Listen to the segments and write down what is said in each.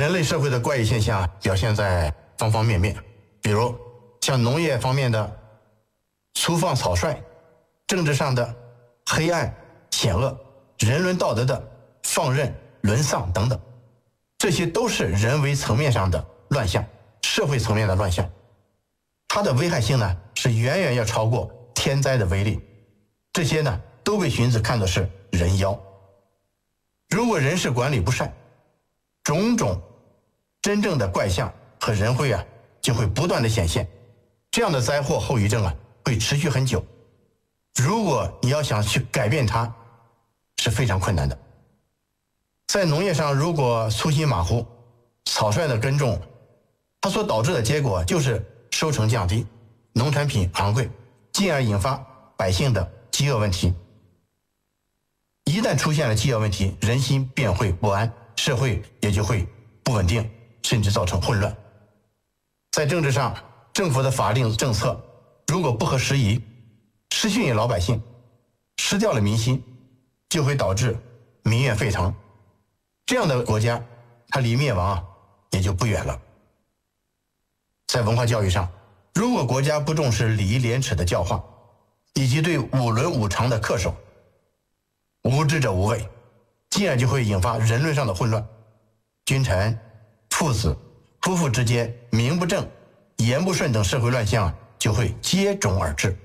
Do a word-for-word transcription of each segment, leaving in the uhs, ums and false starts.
人类社会的怪异现象表现在方方面面，比如像农业方面的粗放草率，政治上的黑暗险恶，人伦道德的放任沦丧等等，这些都是人为层面上的乱象，社会层面的乱象。它的危害性呢是远远要超过天灾的威力，这些呢都被荀子看作是人妖。如果人事管理不善，种种真正的怪象和人祸啊就会不断的显现，这样的灾祸后遗症啊会持续很久。如果你要想去改变它，是非常困难的。在农业上，如果粗心马虎、草率的耕种，它所导致的结果就是收成降低，农产品昂贵，进而引发百姓的饥饿问题。一旦出现了饥饿问题，人心便会不安，社会也就会不稳定，甚至造成混乱。在政治上，政府的法令政策如果不合时宜，失去老百姓，失掉了民心，就会导致民怨沸腾。这样的国家，它离灭亡啊也就不远了。在文化教育上，如果国家不重视礼义廉耻的教化，以及对五伦五常的恪守，无知者无畏，进而就会引发人伦上的混乱，君臣、父子、夫妇之间名不正言不顺等社会乱象啊就会接踵而至。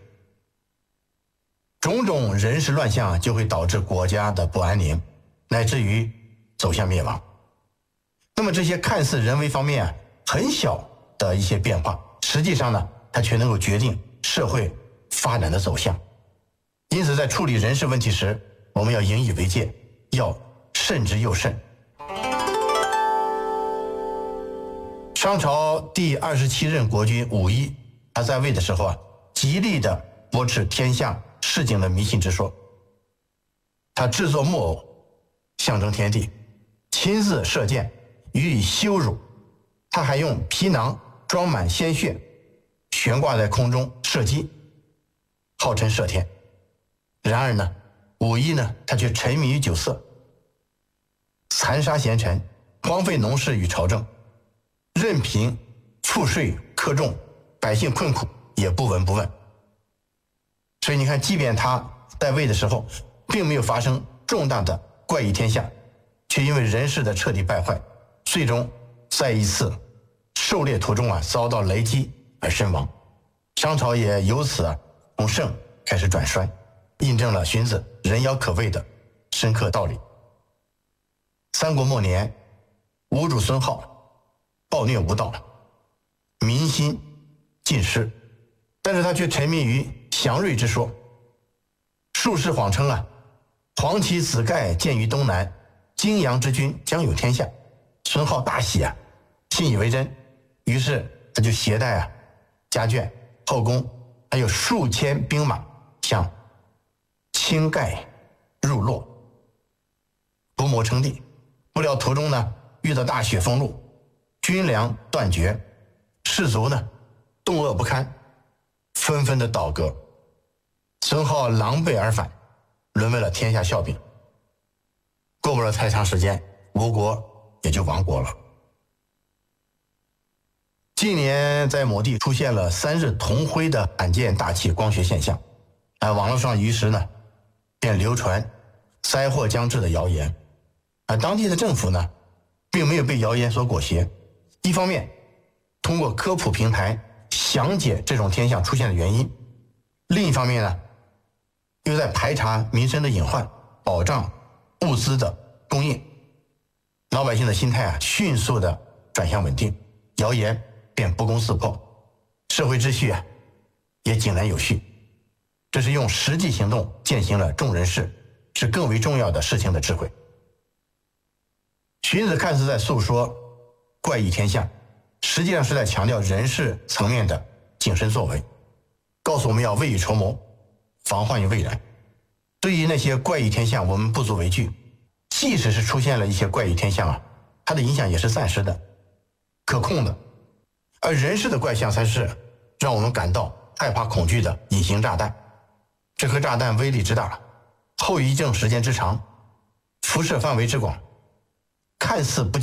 种种人事乱象就会导致国家的不安宁，乃至于走向灭亡。那么这些看似人为方面啊很小的一些变化，实际上呢它却能够决定社会发展的走向。因此在处理人事问题时，我们要引以为戒，要慎之又慎。商朝第二十七任国君武一，他在位的时候啊极力的驳斥天下市井的迷信之说，他制作木偶象征天地，亲自射箭予以羞辱，他还用皮囊装满鲜血悬挂在空中射击，号称射天。然而呢武一呢他却沉迷于酒色，残杀贤臣，荒废农事与朝政，任凭赋税苛重，百姓困苦也不闻不问。所以你看，即便他在位的时候并没有发生重大的怪异天下，却因为人事的彻底败坏，最终在一次狩猎途中啊遭到雷击而身亡。商朝也由此啊从盛开始转衰，印证了荀子人妖可畏的深刻道理。三国末年，吴主孙皓暴虐无道，民心尽失，但是他却沉迷于祥瑞之说，术士谎称啊黄旗子盖见于东南，荆阳之君将有天下。孙皓大喜啊，信以为真，于是他就携带啊家眷、后宫还有数千兵马向倾盖入洛，伏魔称帝。不料途中呢遇到大雪封路，军粮断绝，士卒呢冻饿不堪，纷纷的倒戈。孙皓狼狈而返，沦为了天下笑柄。过不了太长时间，吴国也就亡国了。近年在某地出现了三日同辉的罕见大气光学现象，啊，网络上于是呢便流传灾祸将至的谣言，而当地的政府呢并没有被谣言所裹挟，一方面通过科普平台详解这种天象出现的原因，另一方面呢又在排查民生的隐患，保障物资的供应，老百姓的心态啊迅速的转向稳定，谣言便不攻自破，社会秩序啊也井然有序。这是用实际行动践行了重人事是更为重要的事情的智慧。荀子看似在诉说怪异天象，实际上是在强调人事层面的谨慎作为，告诉我们要未雨绸缪，防患于未然。对于那些怪异天象，我们不足为惧，即使是出现了一些怪异天象啊，它的影响也是暂时的、可控的。而人事的怪象才是让我们感到害怕恐惧的隐形炸弹。这颗炸弹威力之大，后遗症时间之长，辐射范围之广，看似不